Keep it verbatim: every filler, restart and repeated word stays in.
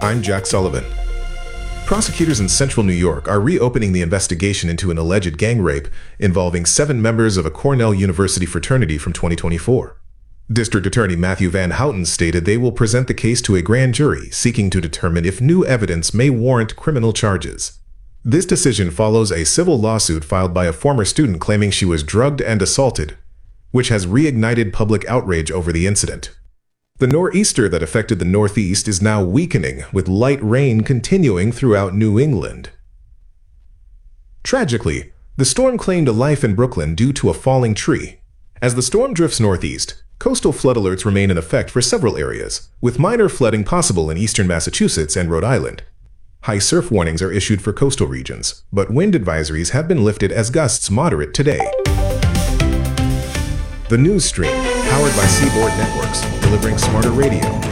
I'm Jack Sullivan. Prosecutors in central New York are reopening the investigation into an alleged gang rape involving seven members of a Cornell University fraternity from twenty twenty-four. District Attorney Matthew Van Houten stated they will present the case to a grand jury seeking to determine if new evidence may warrant criminal charges. This decision follows a civil lawsuit filed by a former student claiming she was drugged and assaulted, which has reignited public outrage over the incident. The nor'easter that affected the Northeast is now weakening, with light rain continuing throughout New England. Tragically, the storm claimed a life in Brooklyn due to a falling tree. As the storm drifts northeast, coastal flood alerts remain in effect for several areas, with minor flooding possible in eastern Massachusetts and Rhode Island. High surf warnings are issued for coastal regions, but wind advisories have been lifted as gusts moderate today. The News Stream, powered by Seaboard Networks, delivering smarter radio.